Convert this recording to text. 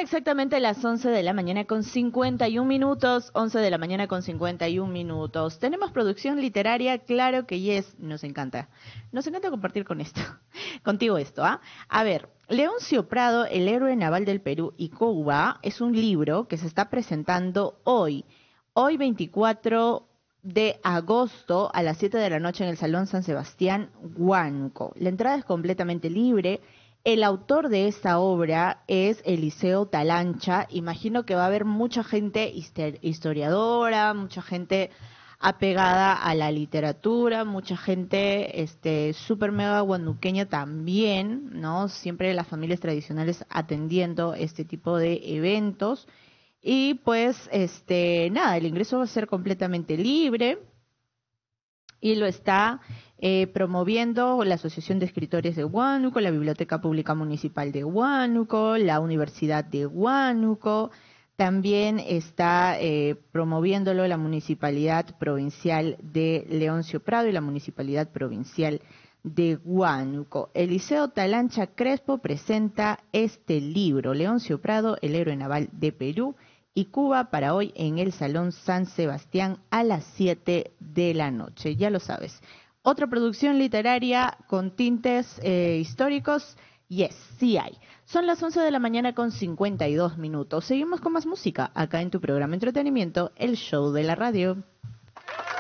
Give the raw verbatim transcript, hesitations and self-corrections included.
exactamente las once de la mañana con cincuenta y un minutos, once de la mañana con cincuenta y un minutos. Tenemos producción literaria, claro que yes, nos encanta. Nos encanta compartir con esto, contigo esto, ¿ah? A ver, Leoncio Prado, el héroe naval del Perú y Cuba, es un libro que se está presentando hoy, hoy veinticuatro de agosto a las siete de la noche en el Salón San Sebastián, Huánuco. La entrada es completamente libre. El autor de esta obra es Eliseo Talancha. Imagino que va a haber mucha gente historiadora, mucha gente apegada a la literatura, mucha gente este, súper mega guanuqueña también, ¿no? Siempre las familias tradicionales atendiendo este tipo de eventos. Y pues, este, nada, el ingreso va a ser completamente libre y lo está eh, promoviendo la Asociación de Escritores de Huánuco, la Biblioteca Pública Municipal de Huánuco, la Universidad de Huánuco. También está eh, promoviéndolo la Municipalidad Provincial de Leoncio Prado y la Municipalidad Provincial de Huánuco. Eliseo Talancha Crespo presenta este libro, Leoncio Prado, el héroe naval de Perú y Cuba, para hoy en el Salón San Sebastián a las siete de la noche. Ya lo sabes. Otra producción literaria con tintes eh, históricos. Yes, sí hay. Son las once de la mañana con cincuenta y dos minutos. Seguimos con más música acá en tu programa Entretenimiento, el show de la radio.